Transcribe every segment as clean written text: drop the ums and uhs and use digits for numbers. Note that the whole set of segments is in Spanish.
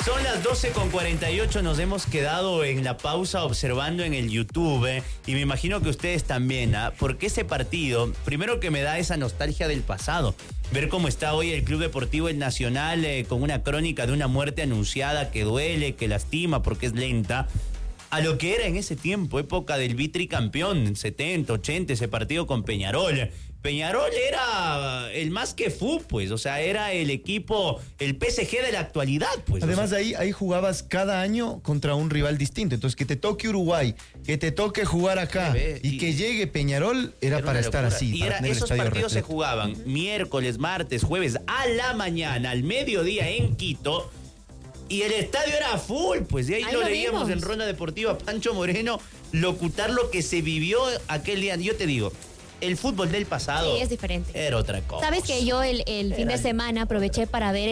Son las 12:48, nos hemos quedado en la pausa observando en el YouTube, y me imagino que ustedes también, porque ese partido, primero que me da esa nostalgia del pasado, ver cómo está hoy el Club Deportivo El Nacional con una crónica de una muerte anunciada que duele, que lastima porque es lenta, a lo que era en ese tiempo, época del vitricampeón, 70, 80, ese partido con Peñarol. Peñarol era el más que pues, o sea, era el equipo, el PSG de la actualidad, pues. Además, o sea, ahí jugabas cada año contra un rival distinto. Entonces, que te toque Uruguay, que te toque jugar acá y que llegue Peñarol, era para estar así. Y esos partidos se jugaban miércoles, martes, jueves, a la mañana, al mediodía en Quito. Y el estadio era full, pues, y ahí lo leíamos en Ronda Deportiva, Pancho Moreno, locutar lo que se vivió aquel día. Yo te digo, el fútbol del pasado sí, es diferente. Era otra cosa. Sabes que yo el fin de semana aproveché para ver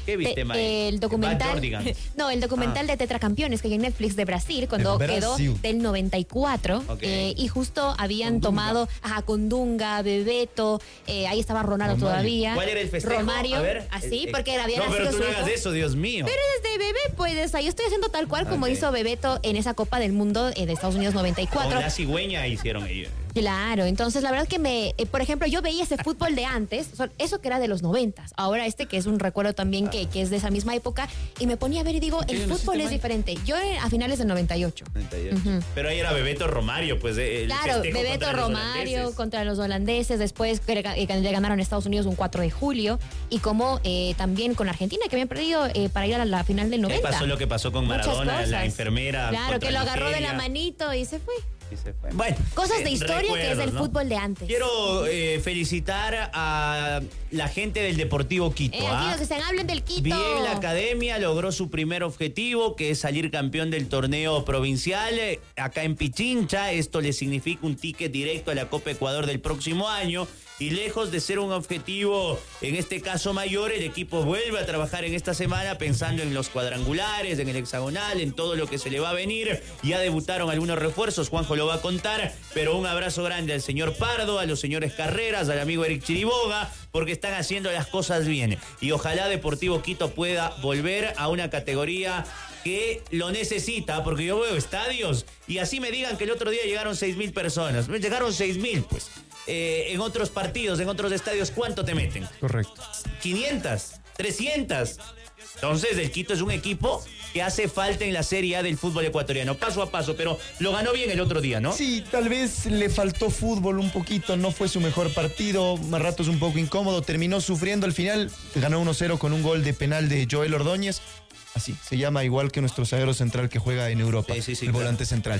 el documental. No, el documental de Tetracampeones que hay en Netflix de Brasil, cuando quedó del 94. Okay. Y justo habían tomado con Dunga, Bebeto, ahí estaba Ronaldo todavía. ¿Cuál era el festejo? Romario, a ver, así, porque había nacido. No, pero tú no hagas eso, Dios mío. Pero desde bebé, pues, yo estoy haciendo tal cual como hizo Bebeto en esa Copa del Mundo de Estados Unidos 94. Con la cigüeña hicieron ellos. Claro, entonces la verdad que por ejemplo, yo veía ese fútbol de antes, eso que era de los 90s, ahora que es un recuerdo también que es de esa misma época, y me ponía a ver y digo, el fútbol es diferente. Yo a finales del 98. Pero ahí era Bebeto Romario, pues. Claro, Bebeto Romario contra los holandeses, después le ganaron a Estados Unidos un 4 de julio, y como también con Argentina, que habían perdido para ir a la final del 90. Pasó lo que pasó con Maradona, la enfermera. Claro, que lo agarró de la manito y se fue. Bueno, cosas de historia que es el fútbol de antes. Quiero felicitar a la gente del Deportivo Quito. Aquí que se hablen del Quito. Bien, la academia logró su primer objetivo, que es salir campeón del torneo provincial acá en Pichincha. Esto le significa un ticket directo a la Copa Ecuador del próximo año. Y lejos de ser un objetivo, en este caso mayor, el equipo vuelve a trabajar en esta semana pensando en los cuadrangulares, en el hexagonal, en todo lo que se le va a venir. Ya debutaron algunos refuerzos, Juanjo lo va a contar, pero un abrazo grande al señor Pardo, a los señores Carreras, al amigo Eric Chiriboga, porque están haciendo las cosas bien. Y ojalá Deportivo Quito pueda volver a una categoría que lo necesita, porque yo veo estadios y así me digan que el otro día llegaron 6,000 personas. Llegaron 6,000, pues. En otros partidos, en otros estadios, ¿cuánto te meten? Correcto. 500, 300. Entonces, el Quito es un equipo que hace falta en la Serie A del fútbol ecuatoriano, paso a paso, pero lo ganó bien el otro día, ¿no? Sí, tal vez le faltó fútbol un poquito, no fue su mejor partido, más ratos un poco incómodo, terminó sufriendo al final, ganó 1-0 con un gol de penal de Joel Ordóñez, así, se llama igual que nuestro zaguero central que juega en Europa, el volante central.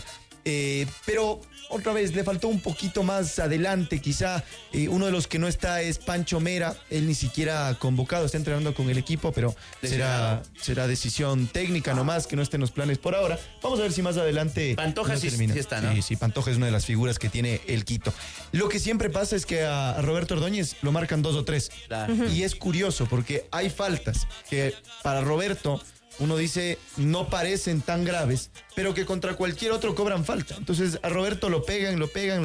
Pero otra vez le faltó un poquito más adelante, quizá uno de los que no está es Pancho Mera, él ni siquiera convocado, está entrenando con el equipo, pero será decisión técnica nomás, que no esté en los planes por ahora. Vamos a ver si más adelante Pantoja sí está, ¿no? Sí, Pantoja es una de las figuras que tiene el Quito. Lo que siempre pasa es que a Roberto Ordóñez lo marcan 2 o 3. Claro. Y es curioso porque hay faltas que para Roberto uno dice no parecen tan graves, pero que contra cualquier otro cobran falta. Entonces a Roberto lo pegan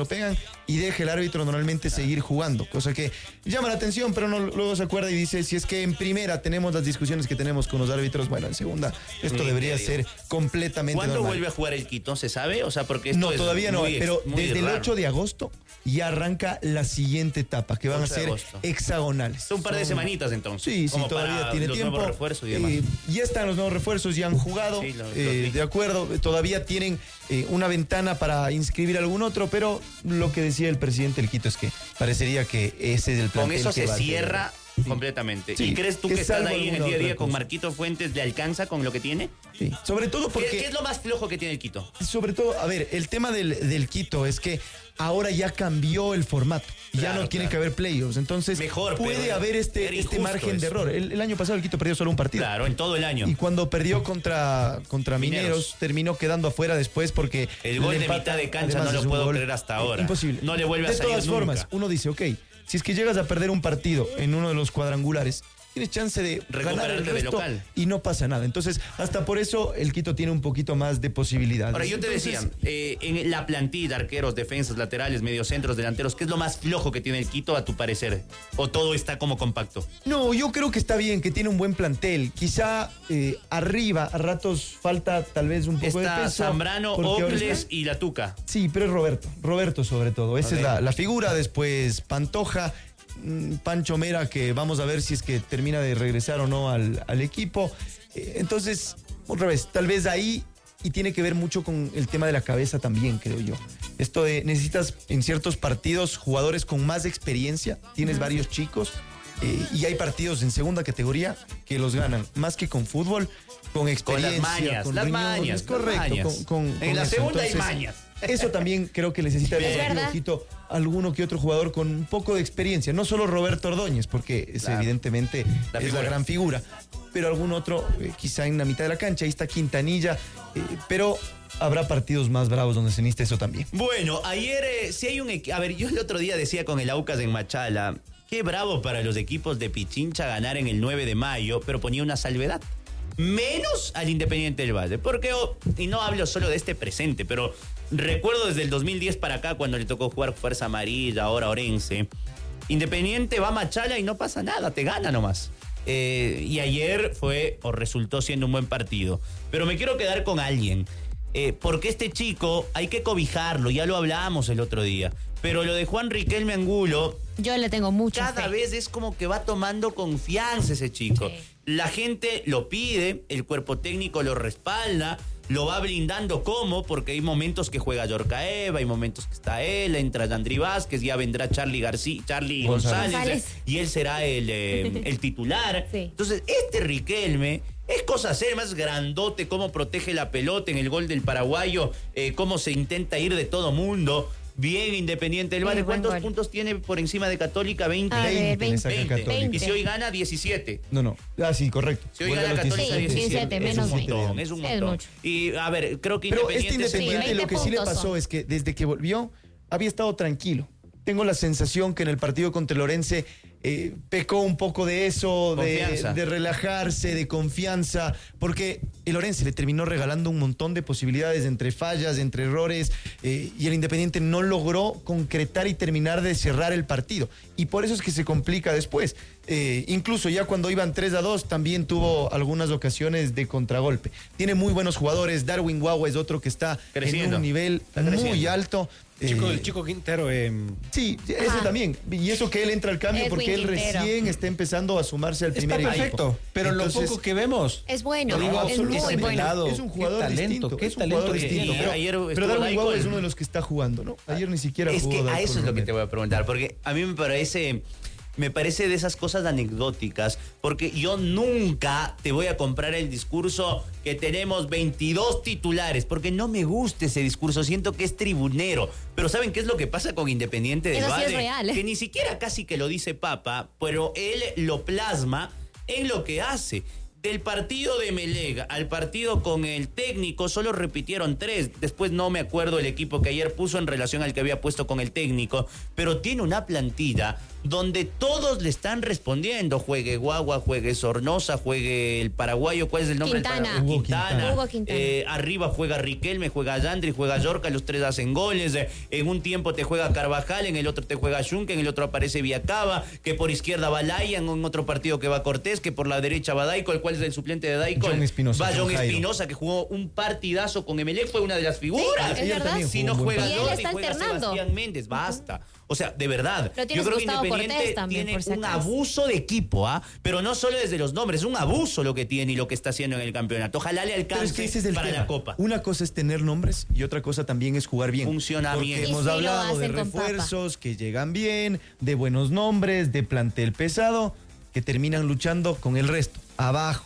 y deja el árbitro normalmente seguir jugando, cosa que llama la atención, pero luego se acuerda y dice, si es que en primera tenemos las discusiones que tenemos con los árbitros, bueno, en segunda esto debería ser completamente ¿Cuándo normal. vuelve a jugar el Quito? ¿Se sabe? O sea, porque esto no, todavía no, pero desde el 8 de agosto ya arranca la siguiente etapa, que van a ser hexagonales. Son un par de semanitas entonces. Sí, todavía tiene los tiempo. Nuevos refuerzos y demás. Ya están los nuevos refuerzos, ya han jugado, de acuerdo, todavía tienen una ventana para inscribir algún otro, pero lo que decía el presidente del Quito es que parecería que ese es el plan. Con eso se cierra completamente. Sí. ¿Y crees tú que estás ahí en el día a día con Marquito Fuentes, le alcanza con lo que tiene? Sí, sobre todo porque... ¿Qué es lo más flojo que tiene el Quito? Sobre todo, a ver, el tema del Quito es que ahora ya cambió el formato. Ya no tiene que haber playoffs. Entonces, puede haber este margen de error. El año pasado el Quito perdió solo un partido. Claro, en todo el año. Y cuando perdió contra Mineros, terminó quedando afuera después porque... El gol de mitad de cancha no lo puedo creer hasta ahora. Imposible. No le vuelve a salir De todas formas, uno dice, ok, si es que llegas a perder un partido en uno de los cuadrangulares, tienes chance de ganar el resto local y no pasa nada. Entonces, hasta por eso el Quito tiene un poquito más de posibilidades. Ahora, yo te decía, en la plantilla, arqueros, defensas, laterales, mediocentros, delanteros, ¿qué es lo más flojo que tiene el Quito, a tu parecer? ¿O todo está como compacto? No, yo creo que está bien, que tiene un buen plantel. Quizá arriba, a ratos falta tal vez un poco de peso. Está Zambrano, Ocles y La Tuca. Sí, pero es Roberto sobre todo. Esa es la figura. Después Pantoja, Pancho Mera, que vamos a ver si es que termina de regresar o no al equipo. Entonces, otra vez, tal vez ahí, y tiene que ver mucho con el tema de la cabeza también, creo yo. Esto de necesitas en ciertos partidos jugadores con más experiencia, tienes varios chicos, y hay partidos en segunda categoría que los ganan, más que con fútbol, con experiencia. Con las mañas. Es correcto. En la segunda hay mañas. Eso también creo que necesita alguno que otro jugador con un poco de experiencia. No solo Roberto Ordóñez, porque evidentemente es la gran figura, pero algún otro quizá en la mitad de la cancha. Ahí está Quintanilla, pero habrá partidos más bravos donde se necesita eso también. Bueno, ayer si hay un... A ver, yo el otro día decía con el Aucas en Machala, qué bravo para los equipos de Pichincha ganar en el 9 de mayo, pero ponía una salvedad. Menos al Independiente del Valle, porque, y no hablo solo de este presente, pero recuerdo desde el 2010 para acá, cuando le tocó jugar Fuerza Amarilla, ahora Orense, Independiente va a Machala y no pasa nada, te gana nomás. Y ayer resultó siendo un buen partido. Pero me quiero quedar con alguien, porque este chico hay que cobijarlo, ya lo hablamos el otro día. Pero lo de Juan Riquelme Angulo, yo le tengo mucha cada vez es como que va tomando confianza ese chico. Sí. La gente lo pide, el cuerpo técnico lo respalda, lo va blindando. ¿Cómo? Porque hay momentos que juega Yorcaeva, hay momentos que está él, entra Andri Vázquez, ya vendrá Charlie González y él será el titular. Sí. Entonces, este Riquelme es cosa seria, más grandote, cómo protege la pelota en el gol del paraguayo, cómo se intenta ir de todo mundo. Bien, Independiente del Valle. ¿Cuántos puntos tiene por encima de Católica? 20. 20. Y si hoy gana, 17. No. Ah, sí, correcto. Si hoy gana Católica, 17. Menos 20. Es un montón. Y a ver, creo que pero Independiente lo que sí le pasó es que desde que volvió había estado tranquilo. Tengo la sensación que en el partido contra el Orense pecó un poco de eso, de relajarse, de confianza, porque el Orense le terminó regalando un montón de posibilidades entre fallas, entre errores, y el Independiente no logró concretar y terminar de cerrar el partido. Y por eso es que se complica después. Incluso ya cuando iban 3-2 también tuvo algunas ocasiones de contragolpe. Tiene muy buenos jugadores. Darwin Guagua es otro que está en un nivel muy alto. El Chico Quintero. Sí, ese también. Y eso que él entra al cambio porque él recién está empezando a sumarse al primer equipo. Perfecto, pero entonces, lo poco que vemos es bueno, es muy bueno. Es un jugador distinto. Qué talento distinto. Pero Darwin Guagua es uno de los que está jugando, ¿no? Ayer ni siquiera jugó. Es que a eso es lo que te voy a preguntar, porque a mí me parece de esas cosas anecdóticas, porque yo nunca te voy a comprar el discurso que tenemos 22 titulares, porque no me gusta ese discurso, siento que es tribunero. Pero ¿saben qué es lo que pasa con Independiente del Valle? Sí es real, que ni siquiera casi que lo dice Papa, pero él lo plasma en lo que hace. Del partido de Melega al partido con el técnico solo repitieron 3. Después no me acuerdo el equipo que ayer puso en relación al que había puesto con el técnico, pero tiene una plantilla donde todos le están respondiendo. Juegue Guagua, juegue Sornosa, juegue el paraguayo. ¿Cuál es el nombre Quintana. del paraguayo? Hugo Quintana. Arriba juega Riquelme, juega Yandri, juega Yorca, los 3 hacen goles. En un tiempo te juega Carvajal, en el otro te juega Junque, en el otro aparece Viacaba, que por izquierda va Laia, en otro partido que va Cortés, que por la derecha va Daico, el cual es el suplente de Daico. John Espinosa, que jugó un partidazo con Emelec, fue una de las figuras. Sí, es verdad. Si no juega Jordi, juega Sebastián Méndez, basta. O sea, de verdad, yo creo que Independiente tiene un abuso de equipo, pero no solo desde los nombres, es un abuso lo que tiene y lo que está haciendo en el campeonato. Ojalá le alcance para la Copa. Una cosa es tener nombres y otra cosa también es jugar bien. Funciona bien. Porque hemos hablado de refuerzos que llegan bien, de buenos nombres, de plantel pesado, que terminan luchando con el resto, abajo.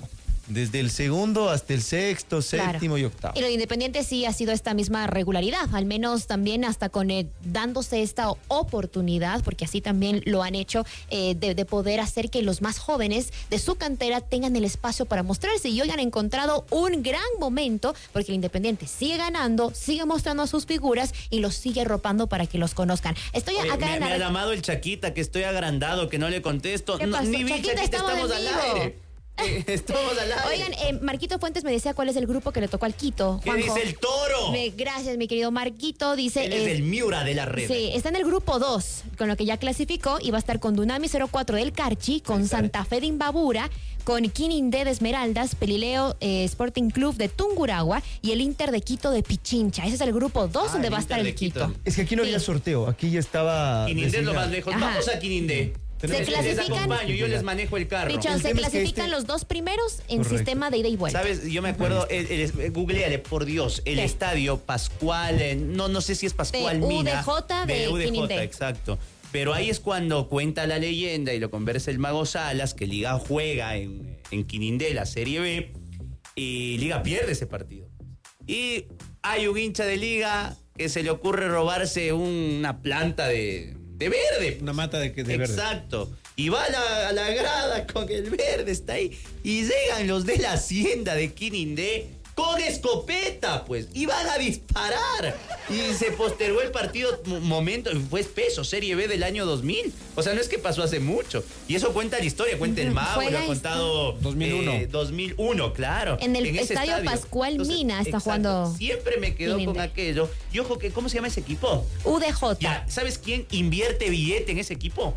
desde el segundo hasta el sexto, séptimo y octavo. Y lo de Independiente sí ha sido esta misma regularidad, al menos también hasta con dándose esta oportunidad, porque así también lo han hecho, de poder hacer que los más jóvenes de su cantera tengan el espacio para mostrarse, y hoy han encontrado un gran momento, porque el Independiente sigue ganando, sigue mostrando sus figuras y los sigue arropando para que los conozcan. Estoy acá me ha llamado el Chaquita, que estoy agrandado, que no le contesto. ¿Qué pasó? Ni vi, Chaquita, estamos al aire. Estamos al aire. Oigan, Marquito Fuentes me decía cuál es el grupo que le tocó al Quito. ¿Qué dice el Toro? Gracias, mi querido Marquito. Dice, él es el Miura de la red. Sí, está en el grupo 2, con lo que ya clasificó, y va a estar con Dunami 04 del Carchi, con Santa Fe de Imbabura, con Quinindé de Esmeraldas, Pelileo Sporting Club de Tungurahua y el Inter de Quito de Pichincha. Ese es el grupo 2 donde va a estar el Quito. Es que aquí no había sorteo, aquí ya estaba... Quinindé es lo más lejos. Ajá. Vamos a Quinindé. Se clasifican, les acompaño, yo les manejo el carro. Pichón, se clasifican los dos primeros en sistema de ida y vuelta. ¿Sabes? Yo me acuerdo, googleale, por Dios, el estadio Pascual, no sé si es Pascual Mina. UDJ de UDJ, exacto. Pero ahí es cuando cuenta la leyenda y lo conversa el Mago Salas, que Liga juega en Quinindé, la Serie B, y Liga pierde ese partido. Y hay un hincha de Liga que se le ocurre robarse una planta de verde. Una mata de verde. Exacto. Y va a la grada con el verde, está ahí. Y llegan los de la hacienda de Quinindé con escopeta, pues. Y van a disparar. Y se postergó el partido momento. Fue espeso, Serie B del año 2000. O sea, no es que pasó hace mucho. Y eso cuenta la historia, cuenta el Mago, lo ha contado... 2001. 2001, claro. En el estadio Pascual Mina está jugando. Siempre me quedó con aquello. Y ojo, ¿cómo se llama ese equipo? UDJ. Ya, ¿sabes quién invierte billete en ese equipo?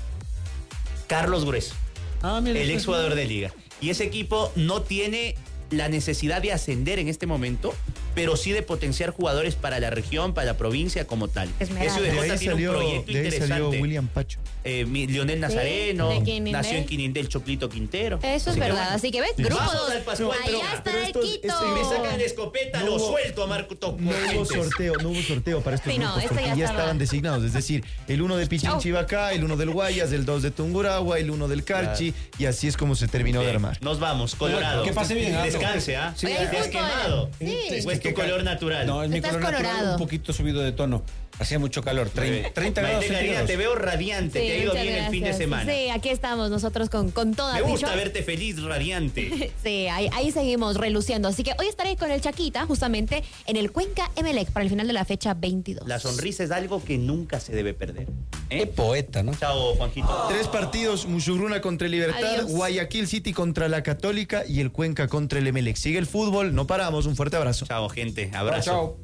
Carlos Grueso, el exjugador de Liga. Y ese equipo no tiene la necesidad de ascender en este momento, pero sí de potenciar jugadores para la región, para la provincia como tal. Ese UDJ tiene un proyecto interesante. Salió William Pacho. Lionel Nazareno, nació en Quinindé el Choplito Quintero. Eso es verdad, así que ves, grupo 2. Allá está el Quito. Me sacan la escopeta, lo suelto a Marco Toco. No hubo sorteo para estos grupos, porque ya estaban designados. Es decir, el 1 de Pichincha iba acá, el 1 del Guayas, el 2 de Tungurahua, el 1 del Carchi, y así es como se terminó de armar. Nos vamos, Colorado. Que pase bien. Descanse, ¿ah? Sí, ¿Te has quemado? Sí. ¿O es tu color natural? No, es mi color natural, un poquito subido de tono. Hacía mucho calor, 30 grados. Maite, te veo radiante, te ha ido bien el fin de semana. Sí, aquí estamos nosotros con toda. Me gusta verte feliz, radiante. Sí, ahí seguimos reluciendo. Así que hoy estaré con el Chaquita justamente en el Cuenca Emelec para el final de la fecha 22. La sonrisa es algo que nunca se debe perder. Qué poeta, ¿no? Chao, Juanjito. 3 partidos, Musurruna contra el Libertad, Adiós. Guayaquil City contra la Católica y el Cuenca contra el Emelec. Sigue el fútbol, no paramos, un fuerte abrazo. Chao, gente, abrazo. Chao.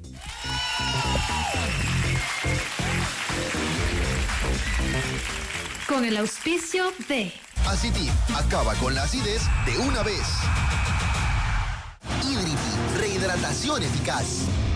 Con el auspicio de Aciti acaba con la acidez de una vez. Hidriti, rehidratación eficaz.